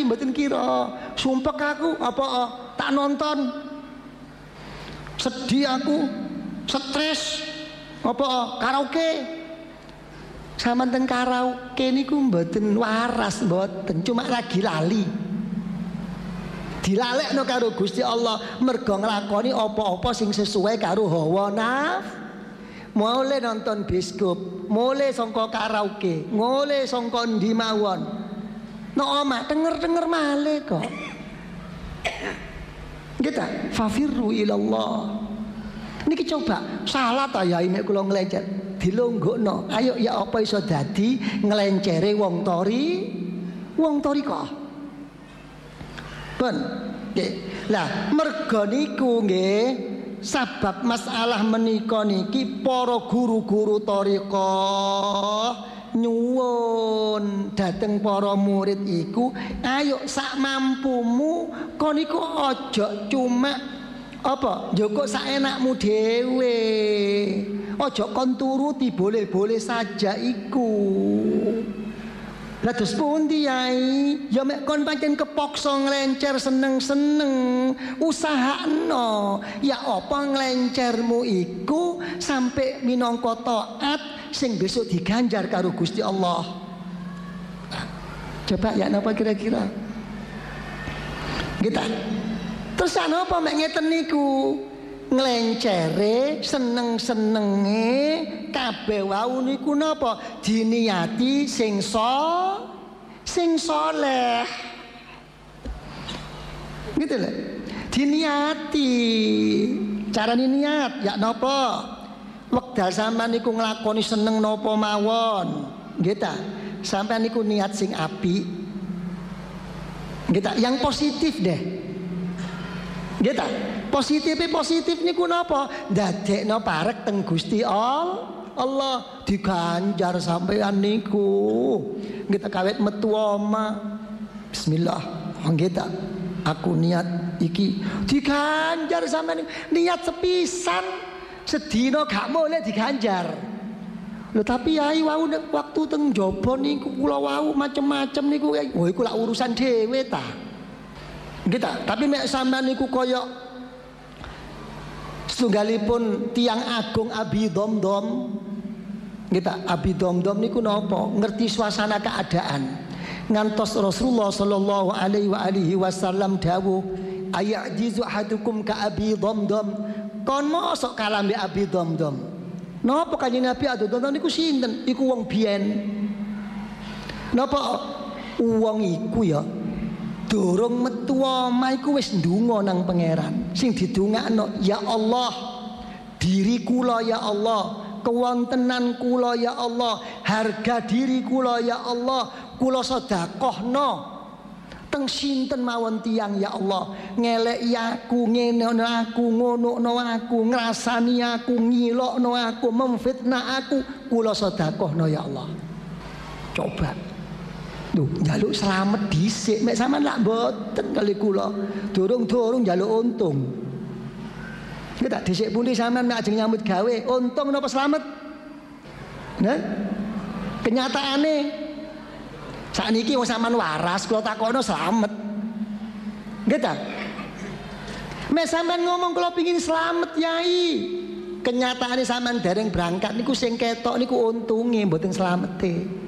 mboten kira. Sumpek aku apa tak nonton. Sedih aku, stres apa karaoke. Sampeyan teng karaoke niku mboten waras, mboten, cuma lagi lali. Dilalekno karo Gusti Allah mergo nglakoni apa-apa sing sesuai karo hawa nafsu. Mulai nonton bioskop, mulai sangka karaoke, mulai sangka ndi mawon. Nek omah denger-denger malih kok. Kita fafirru ilallah. Niki coba salah ta ya nek kula nglencet dilonggokno. Ayo ya apa iso dadi nglencere wong toriko. Pun nggih. Lah mergo niku nggih sabab masalah menika niki para guru-guru thariqah nyuwun dhateng para murid iku ayo sak mampumu kon niku aja cuma apa njoko sak enakmu dhewe, aja kon turuti boleh-boleh saja iku. Lah terus pundi yai? Ya mek kon pancen kepaksa nglencer seneng-seneng, usahakno. Ya apa nglencermu iku sampai minangka taat sing besok diganjar karo Gusti Allah. Coba ya napa kira-kira? Kita. Terus napa mek ngeten niku? Nglencere seneng-senenge kabeh wau niku napa diniati sing saleh gitu lho, diniati carane niat ya napa wekdal sampean niku nglakoni seneng napa mawon nggih ta sampean niku niat sing apik nggih ta yang positif deh nggih ta positif niku napa ndadekno parek teng Gusti Allah diganjar sampean niku kita kawet metu omah bismillah kita aku niat iki diganjar sampean niat sepisan sedina gak boleh diganjar lho tapi yai wau waktu teng jaba niku kula wau macem-macem niku oh iku lak urusan dhewe ta kita tapi mek sampean niku kaya setunggalipun tiang agung Abi Domdom kita Abi Domdom niku napa ngerti suasana keadaan ngantos Rasulullah sallallahu alaihi wasallam dawuh ayajizu ahadukum ka Abi Domdom kon mosok kalah mbek Abi Domdom napa kanjeng Nabi Abi Domdom niku sinten iku wong biyen napa wong iku ya durung metu omah iku wis ndonga nang pangeran sing didongakno ya Allah diri kula ya Allah kewontenan kula ya Allah harga diri kula ya Allah kula sedekahno teng sinten mawon tiyang ya Allah ngeleki aku ngene aku ngono aku ngrasani aku ngilokno aku memfitnah aku kula sedekahno ya Allah coba njaluk slamet dhisik mek sampean lak mboten kali kula durung-durung njaluk untung kita dhisik pundi sampean mek ajeng nyambut gawe untung napa slamet nah kenyataane sakniki wong sampean waras kula takono slamet nggih ta mek sampean ngomong kula pengin slamet yai kenyataane sampean dereng berangkat niku sing ketok niku untunge mboten slamete.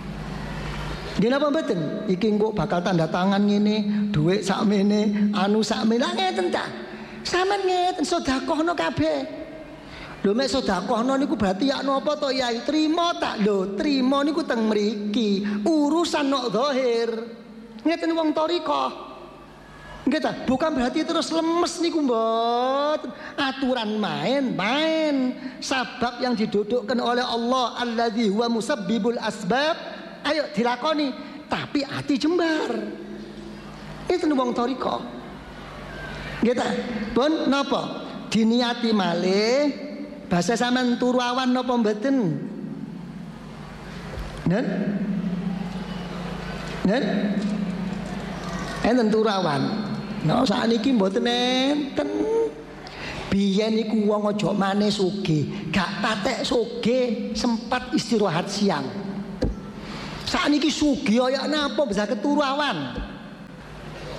Dia napa mboten? Iki engko bakal tanda tangan ngene, dhuwit sakmene, anu sakmene. Lah ngeten ta. Sampeyan ngeten sedekahno kabeh. Lho mek sedekahno niku berarti ya napa to Yai? Trima tak? Lho, trima niku teng mriki. Urusan nok zahir. Ngeten wong thariqah. Nggih ta? Bukan berarti terus lemes niku mboten. Aturan main. Sabab yang didudukkan oleh Allah alladzi huwa musabbibul asbab. Ayo dilakoni tapi hati jembar itu wong thariqah nggih ta pun napa diniati malih bahasa sampean turu awan napa mboten nen enten turu awan no sakniki mboten enten biyen niku wong aja maneh sugih gak patek sugih sempat istirahat siang. Sakniki sugih ya napa bisa keturu awan.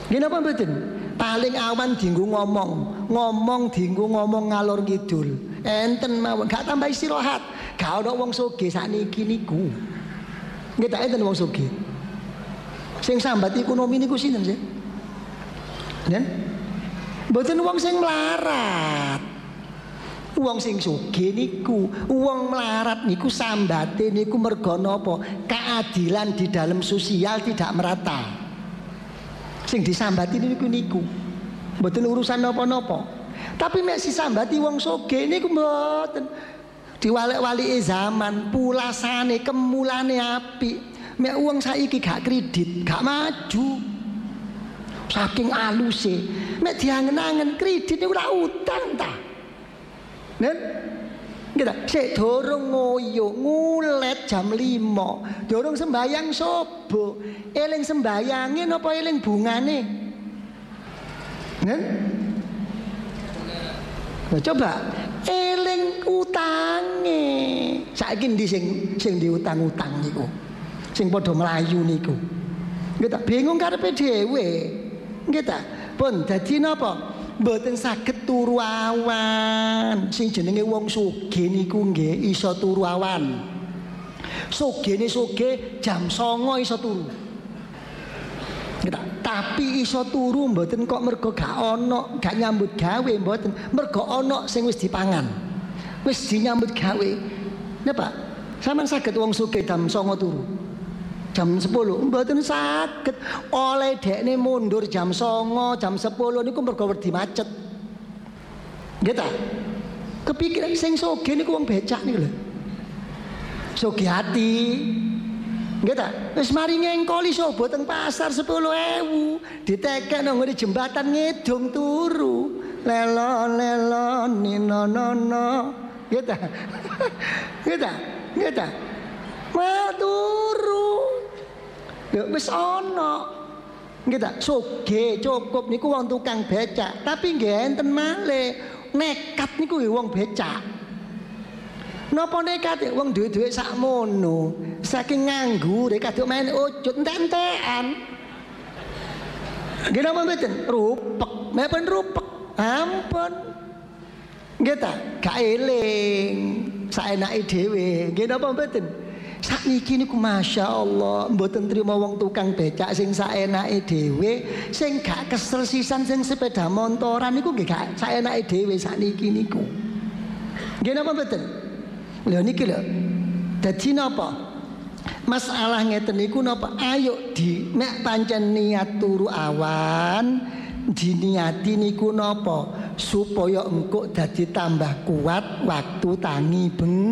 Nggih napa mboten? Paling awan dienggo ngomong dienggo ngomong ngalor ngidul. Enten mawon, gak tambah istirahat. Gak ana wong sugih sakniki niku. Nggih tak enten wong sugih. Sing sambat ekonomi niku sinten sih? Nen? Mboten wong sing melarat. Wong sing sugih niku, wong melarat niku sambate niku mergo napa? Keadilan di dalam sosial tidak merata. Sing disambati niku mboten urusan napa-napa. Tapi mek sisambati wong sugih niku mboten. Diwalek-walike zaman, pulasane, kemulane apik. Mek wong saiki gak kredit, gak maju. Saking aluse, mek diangen-angen kredit niku ora utang ta. Nen? Kita sik dorong ngoyo ngulet jam 5. Dorong sembayang subuh. Eling sembayange napa eling bungane? Nen? Nah, coba eling utange. Saiki ndi sing diutang-utang niku? Sing padha mlayu niku. Kita bingung karepe dhewe. Kita pun dadi napa? Mboten saged turu awan. Sing jenenge wong sugih niku nggih iso turu awan. Sugihne sugih jam 09.00 iso turu. Tapi iso turu mboten kok mergo gak ana, gak nyambut gawe mboten. Mergo ana sing wis dipangan. Wis dinyambut gawe. Napa? Sampeyan saged wong sugih jam 09.00 turu. Jam 10 mboten saged. Oleh dekne mundur jam 09.00, jam 10 niku mergo wedi macet. Nggih ta? Kepikiran sing sugih niku wong becak niku lho. Sugih ati. Nggih ta? Wis mari ngengkoli sobo teng pasar 10.000, ditekek nang ngene jembatan ngedung turu. Lelo ninonono. Nggih ta? Nggih ta? Nggih ta? Wah turu. Ya wis ana. Nggih ta? Sugih cukup niku wong tukang becak, tapi nggih enten malih nekat niku wong becak. Napa nekat wong duwe-duwe sakmono, saking nganggur kaduk main ujut entek-entekan. Nggih napa mboten? Rupek, mepun rupek. Ampun. Nggih ta? Gak eling saenake dhewe. Nggih napa mboten? Sakniki niku masyaallah mboten trima wong tukang becak sing saenake dhewe, sing gak kesel sisan sing sepeda montoran niku nggih gak saenake dhewe sakniki niku. Nggih napa mboten? Lho niki lho. Dadi napa? Masalah ngeten niku napa? Ayo di mek pancen niat turu awan, diniati niku napa? Supaya engko dadi tambah kuat waktu tangi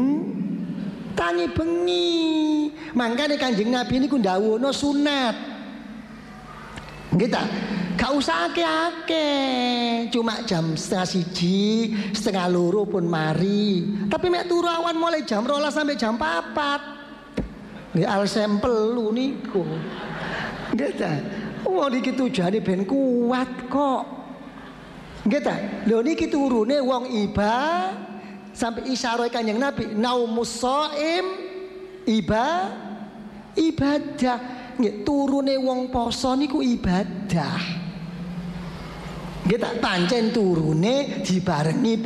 bengi. Mangkane Kanjeng Nabi niku ndhawuhna sunat. Nggih ta? Gak usah akeh-akeh. Cuma jam 1:30, 1:30 pun mari. Tapi mek turu awan mulai jam 12 sampai jam 4. Nggih al sampel lu niku. Nggih ta? Wong iki tujuane ben kuat kok. Nggih ta? Lho niki turune wong sampai isyarah Kanjeng Nabi naumus shaim ibadah. Nggih turune wong poso niku ibadah. Nggih tak pancen turune dibarengi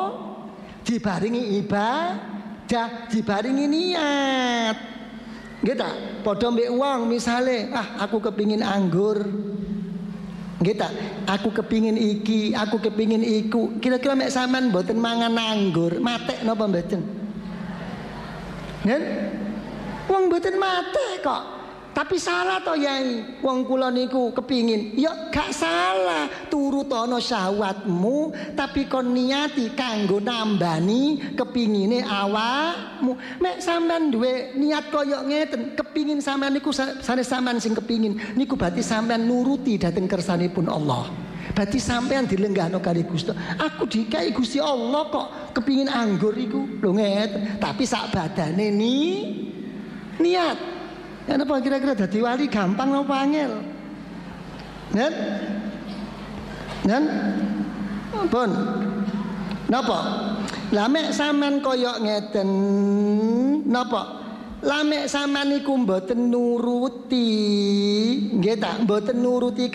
ibadah, dibarengi niat. Nggih tak padha mbek wong misale aku kepingin anggur. Nggih ta, aku kepingin iki, aku kepingin iku. Kira-kira mek sampean mboten mangan anggur, matek napa mboten? Ngen? Wong mboten matek kok. Tapi salah to Yai. Wong kula niku kepingin. Ya gak salah, turutono syahwatmu, tapi kon niati kanggo nambani kepingine awakmu. Mek sampean duwe niat kaya ngeten, kepingin sampean niku sanes sampean sing kepingin. Niku berarti sampean nuruti dhateng kersanipun Allah. Berarti sampean dilenggahno kali Gusti. Aku dikai Gusti Allah kok kepingin anggur iku. Lho ngeten, tapi sak badane niat. Ya napa kira-kira dadi wali gampang napa angel? Nen? Pun. Napa? Lah mek sampean kaya ngeten napa? Lah mek sampean niku mboten nuruti, nggih ta? Mboten nuruti